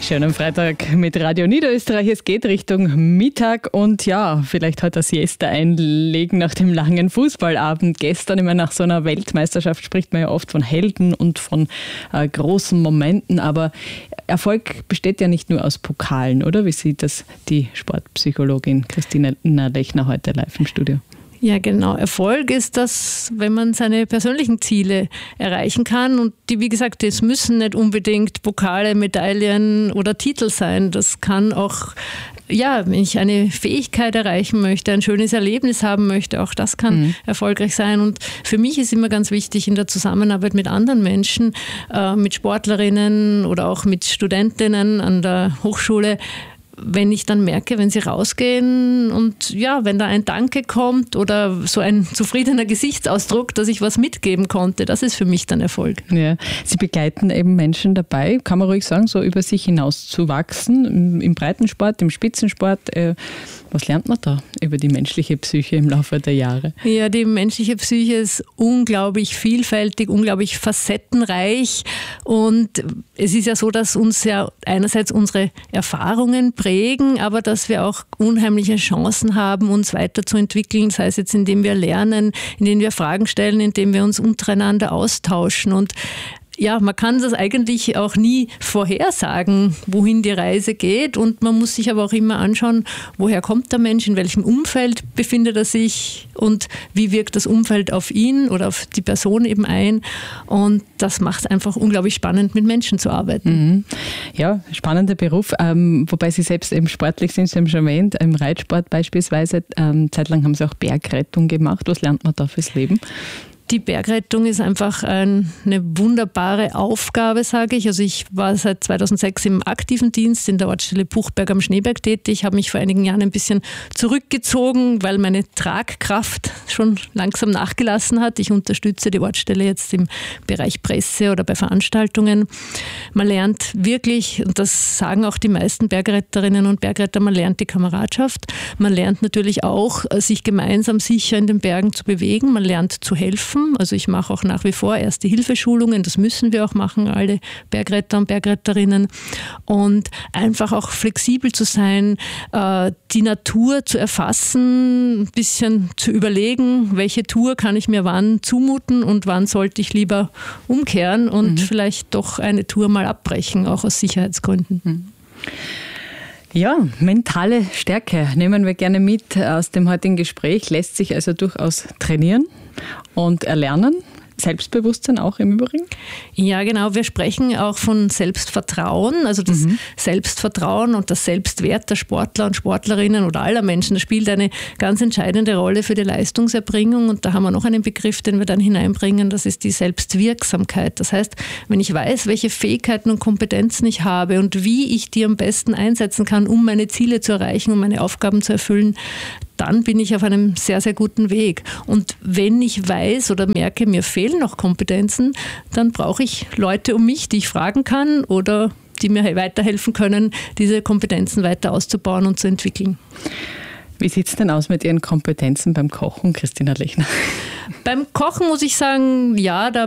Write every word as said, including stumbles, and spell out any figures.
Schönen Freitag mit Radio Niederösterreich. Es geht Richtung Mittag und ja, vielleicht heute das Siesta einlegen nach dem langen Fußballabend gestern. Ich meine, nach so einer Weltmeisterschaft spricht man ja oft von Helden und von äh, großen Momenten, aber Erfolg besteht ja nicht nur aus Pokalen, oder? Wie sieht das die Sportpsychologin Christina Lechner heute live im Studio? Ja, genau. Erfolg ist das, wenn man seine persönlichen Ziele erreichen kann. Und die, wie gesagt, das müssen nicht unbedingt Pokale, Medaillen oder Titel sein. Das kann auch, ja, wenn ich eine Fähigkeit erreichen möchte, ein schönes Erlebnis haben möchte, auch das kann mhm. erfolgreich sein. Und für mich ist immer ganz wichtig in der Zusammenarbeit mit anderen Menschen, äh, mit Sportlerinnen oder auch mit Studentinnen an der Hochschule, wenn ich dann merke, wenn sie rausgehen und ja, wenn da ein Danke kommt oder so ein zufriedener Gesichtsausdruck, dass ich was mitgeben konnte, das ist für mich dann Erfolg. Ja, Sie begleiten eben Menschen dabei, kann man ruhig sagen, so über sich hinaus zu wachsen, im, im Breitensport, im Spitzensport. Äh, was lernt man da über die menschliche Psyche im Laufe der Jahre? Ja, die menschliche Psyche ist unglaublich vielfältig, unglaublich facettenreich und es ist ja so, dass uns ja einerseits unsere Erfahrungen prägen, aber dass wir auch unheimliche Chancen haben, uns weiterzuentwickeln, sei es jetzt indem wir lernen, indem wir Fragen stellen, indem wir uns untereinander austauschen und ja, man kann das eigentlich auch nie vorhersagen, wohin die Reise geht und man muss sich aber auch immer anschauen, woher kommt der Mensch, in welchem Umfeld befindet er sich und wie wirkt das Umfeld auf ihn oder auf die Person eben ein und das macht es einfach unglaublich spannend, mit Menschen zu arbeiten. Mhm. Ja, spannender Beruf, ähm, wobei Sie selbst eben sportlich sind, Sie haben schon erwähnt, im Reitsport beispielsweise, ähm, zeitlang haben Sie auch Bergrettung gemacht. Was lernt man da fürs Leben? Die Bergrettung ist einfach ein, eine wunderbare Aufgabe, sage ich. Also ich war seit zweitausendsechs im aktiven Dienst in der Ortsstelle Buchberg am Schneeberg tätig, habe mich vor einigen Jahren ein bisschen zurückgezogen, weil meine Tragkraft schon langsam nachgelassen hat. Ich unterstütze die Ortsstelle jetzt im Bereich Presse oder bei Veranstaltungen. Man lernt wirklich, und das sagen auch die meisten Bergretterinnen und Bergretter, man lernt die Kameradschaft. Man lernt natürlich auch, sich gemeinsam sicher in den Bergen zu bewegen. Man lernt zu helfen. Also ich mache auch nach wie vor Erste-Hilfe-Schulungen, das müssen wir auch machen, alle Bergretter und Bergretterinnen. Und einfach auch flexibel zu sein, die Natur zu erfassen, ein bisschen zu überlegen, welche Tour kann ich mir wann zumuten und wann sollte ich lieber umkehren und mhm. vielleicht doch eine Tour mal abbrechen, auch aus Sicherheitsgründen. Mhm. Ja, mentale Stärke nehmen wir gerne mit aus dem heutigen Gespräch, lässt sich also durchaus trainieren und erlernen. Selbstbewusstsein auch im Übrigen? Ja, genau. Wir sprechen auch von Selbstvertrauen. Also das mhm. Selbstvertrauen und das Selbstwert der Sportler und Sportlerinnen oder aller Menschen, das spielt eine ganz entscheidende Rolle für die Leistungserbringung. Und da haben wir noch einen Begriff, den wir dann hineinbringen, das ist die Selbstwirksamkeit. Das heißt, wenn ich weiß, welche Fähigkeiten und Kompetenzen ich habe und wie ich die am besten einsetzen kann, um meine Ziele zu erreichen, um meine Aufgaben zu erfüllen, dann bin ich auf einem sehr, sehr guten Weg. Und wenn ich weiß oder merke, mir fehlen noch Kompetenzen, dann brauche ich Leute um mich, die ich fragen kann oder die mir weiterhelfen können, diese Kompetenzen weiter auszubauen und zu entwickeln. Wie sieht es denn aus mit Ihren Kompetenzen beim Kochen, Christina Lechner? Beim Kochen muss ich sagen, ja, da